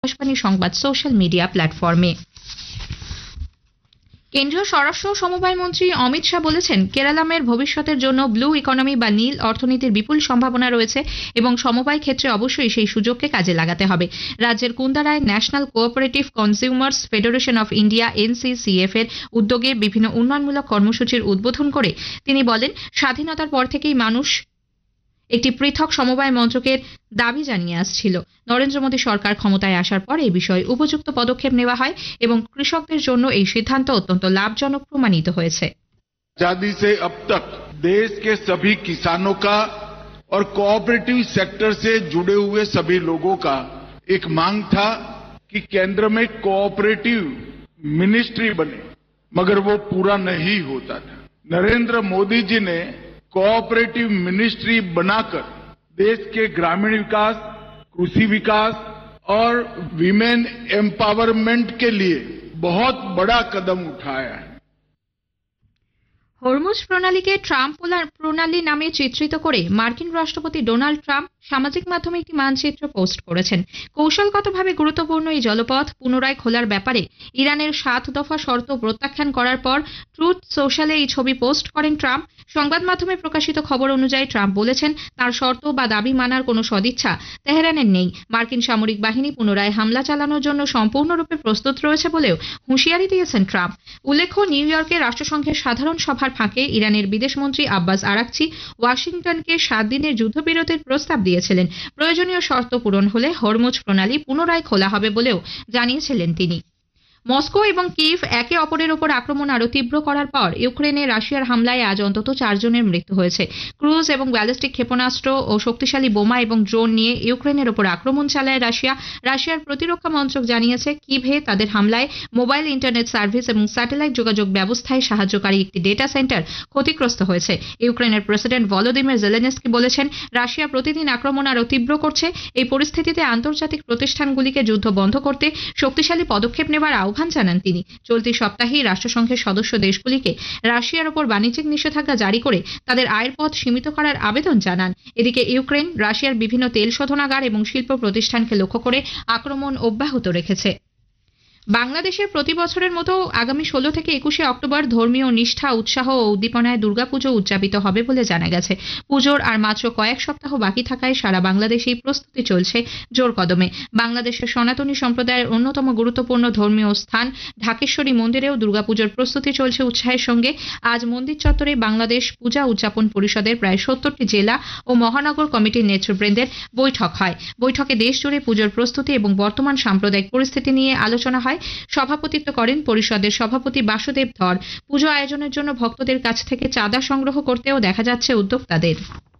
আকাশবাণী সংবাদ social media প্ল্যাটফর্মে। কেন্দ্রীয় স্বরাষ্ট্র ও সমবায় মন্ত্রী অমিত শাহ বলেছেন, কেরালামের ভবিষ্যতের জন্য ব্লু ইকোনমি বা নীল অর্থনীতির বিপুল সম্ভাবনা রয়েছে এবং সমবায় ক্ষেত্রে অবশ্যই সেই সুযোগকে কাজে লাগাতে হবে। রাজ্যের কুন্দারায় national cooperative consumers federation of India NCCF এর উদ্যোগে বিভিন্ন উন্নয়নমূলক কর্মসূচির উদ্বোধন করে তিনি বলেন, স্বাধীনতার পর থেকেই মানুষ একটি পৃথক সমবায় মন্ত্রকের দাবি জানিয়ে আসছিল। নরেন্দ্র মোদী সরকার ক্ষমতায় আসার পর এই বিষয়ে উপযুক্ত পদক্ষেপ নেওয়া হয় এবং কৃষকদের জন্য এই সিদ্ধান্ত অত্যন্ত লাভজনক প্রমাণিত হয়েছে। आजादी से अब तक देश के सभी किसानों का और कोऑपरेटिव सेक्टर से जुड़े हुए सभी लोगों का एक मांग था कि केंद्र में कोऑपरेटिव मिनिस्ट्री बने, मगर वो पूरा नहीं होता था। नरेंद्र मोदी जी ने कोऑपरेटिव मिनिस्ट्री बनाकर देश के ग्रामीण विकास, कृषि विकास और विमेन एम्पावरमेंट के लिए बहुत बड़ा कदम उठाया है। হরমুজ প্রণালীকে ট্রাম্প প্রণালী নামে চিত্রিত করে মার্কিন রাষ্ট্রপতি ডোনাল্ড ট্রাম্প সামাজিক মাধ্যমে একটি মানচিত্র পোস্ট করেছেন। কৌশলগতভাবে গুরুত্বপূর্ণ এই জলপথ পুনরায় খোলার ব্যাপারে ইরানের 7 দফা শর্ত প্রত্যাখ্যান করার পর ট্রুথ সোশ্যালে এই ছবি পোস্ট করেন ট্রাম্প। সংবাদ মাধ্যমে প্রকাশিত খবর অনুযায়ী ট্রাম্প বলেছেন, তার শর্ত বা দাবি মানার কোনো সদিচ্ছা তেহরানের নেই। মার্কিন সামরিক বাহিনী পুনরায় হামলা চালানোর জন্য সম্পূর্ণরূপে প্রস্তুত রয়েছে বলেও হুঁশিয়ারি দিয়েছেন ট্রাম্প। উল্লেখ্য, নিউ ইয়র্কে রাষ্ট্রসংঘের সাধারণ সভার ফাঁকে ইরানের বিদেশমন্ত্রী আব্বাস আরাকচি ওয়াশিংটনকে 7 দিনের যুদ্ধবিরতির প্রস্তাব দিয়েছিলেন। প্রয়োজনীয় শর্ত পূরণ হলে হরমুজ প্রণালী পুনরায় খোলা হবে বলেও জানিয়েছিলেন তিনি। মস্কো এবং কিভ একে অপরের ওপর আক্রমণ আরো তীব্র করার পর ইউক্রেনে রাশিয়ার হামলায় আজ অন্তত 4 জনের মৃত্যু হয়েছে। ক্রুজ এবং ব্যালিস্টিক ক্ষেপণাস্ত্র ও শক্তিশালী বোমা এবং ড্রোন নিয়ে ইউক্রেনের ওপর আক্রমণ চালায় রাশিয়া। রাশিয়ার প্রতিরক্ষা মন্ত্রক জানিয়েছে, কিভে তাদের হামলায় মোবাইল ইন্টারনেট সার্ভিস এবং স্যাটেলাইট যোগাযোগ ব্যবস্থায় সাহায্যকারী একটি ডেটা সেন্টার ক্ষতিগ্রস্ত হয়েছে। ইউক্রেনের প্রেসিডেন্ট ভলোদিমির জেলেনস্কি বলেছেন, রাশিয়া প্রতিদিন আক্রমণ আরো তীব্র করছে। এই পরিস্থিতিতে আন্তর্জাতিক প্রতিষ্ঠানগুলিকে যুদ্ধ বন্ধ করতে শক্তিশালী পদক্ষেপ নেওয়ার আহ্বান জানান তিনি। চলতি সপ্তাহেই রাষ্ট্রসংঘের সদস্য দেশগুলিকে রাশিয়ার ওপর বাণিজ্যিক নিষেধাজ্ঞা জারি করে তাদের আয়ের পথ সীমিত করার আবেদন জানান। এদিকে ইউক্রেন রাশিয়ার বিভিন্ন তেল শোধনাগার এবং শিল্প প্রতিষ্ঠানকে লক্ষ্য করে আক্রমণ অব্যাহত রেখেছে। বাংলাদেশের প্রতি বছরের মতো আগামী 16 থেকে 21 অক্টোবর ধর্মীয় নিষ্ঠা, উৎসাহ ও উদ্দীপনায় দুর্গাপুজো উদযাপিত হবে বলে জানা গেছে। পুজোর আর মাত্র কয়েক সপ্তাহ বাকি থাকায় সারা বাংলাদেশেই প্রস্তুতি চলছে জোর কদমে। বাংলাদেশের সনাতনী সম্প্রদায়ের অন্যতম গুরুত্বপূর্ণ ধর্মীয় স্থান ঢাকেশ্বরী মন্দিরেও দুর্গাপুজোর প্রস্তুতি চলছে উৎসাহের সঙ্গে। আজ মন্দির চত্বরে বাংলাদেশ পূজা উদযাপন পরিষদের প্রায় 70টি জেলা ও মহানগর কমিটির নেতৃবৃন্দের বৈঠক হয়। বৈঠকে দেশ জুড়ে পুজোর প্রস্তুতি এবং বর্তমান সাম্প্রদায়িক পরিস্থিতি নিয়ে আলোচনা হয়। সভাপতিত্ব করেন পরিষদের সভাপতি বাসুদেব ধর। পুজো আয়োজনের জন্য ভক্তদের কাছ থেকে চাঁদা সংগ্রহ করতেও দেখা যাচ্ছে উদ্যোক্তাদের।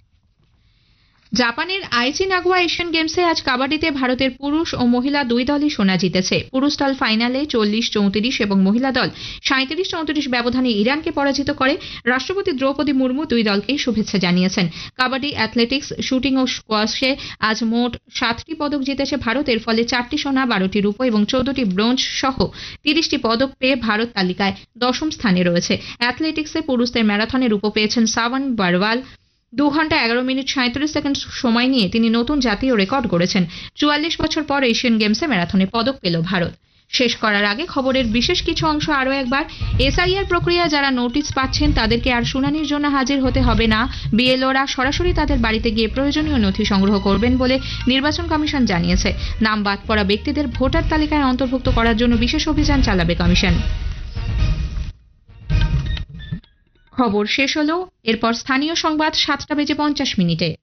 জাপানের আইচি নাগোয়া এশিয়ান গেমসে আজ কাবাডিতে ভারতের পুরুষ ও মহিলা দুই দলই সোনা জিতেছে। পুরুষ দল ফাইনালে 40-34 এবং মহিলা দল 37-34 ব্যবধানে ইরানকে পরাজিত করে। রাষ্ট্রপতি দ্রৌপদী মুর্মু দুই দলকেই শুভেচ্ছা জানিয়েছেন। কাবাডি, অ্যাথলেটিক্স, শুটিং ও স্কোয়াশে আজ মোট 7টি পদক জিতেছে ভারত। এর ফলে 4টি সোনা, 12টি রূপো এবং 14টি ব্রোঞ্জ সহ 30টি পদক পেয়ে ভারত তালিকায় 10ম স্থানে রয়েছে। অ্যাথলেটিক্সে পুরুষদের ম্যারাথনে রূপো পেয়েছেন সাওয়ান বারওয়াল। 2 ঘন্টা 11 মিনিট 37 সেকেন্ড সময় নিয়ে তিনি নতুন জাতীয় রেকর্ড গড়েছেন। 44 বছর পর এশিয়ান গেমসে ম্যারাথনে পদক পেল ভারত। শেষ করার আগে খবরের বিশেষ কিছু অংশ আরও একবার। SIR প্রক্রিয়া যারা নোটিশ পাচ্ছেন তাদেরকে আর শুনানির জন্য হাজির হতে হবে না। BLOরা সরাসরি তাদের বাড়িতে গিয়ে প্রয়োজনীয় নথি সংগ্রহ করবেন বলে নির্বাচন কমিশন জানিয়েছে। নাম বাদ পড়া ব্যক্তিদের ভোটার তালিকায় অন্তর্ভুক্ত করার জন্য বিশেষ অভিযান চালাবে কমিশন। খবর শেষ হলো। এরপর স্থানীয় সংবাদ 7টা বেজে 50 মিনিটে।